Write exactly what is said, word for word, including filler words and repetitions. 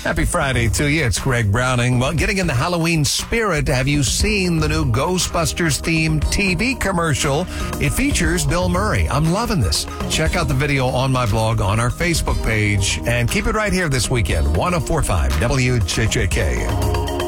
Happy Friday to you. It's Greg Browning. Well, getting in the Halloween spirit, have you seen the new Ghostbusters-themed T V commercial? It features Bill Murray. I'm loving this. Check out the video on my blog on our Facebook page, and keep it right here this weekend. one oh four point five W J J K.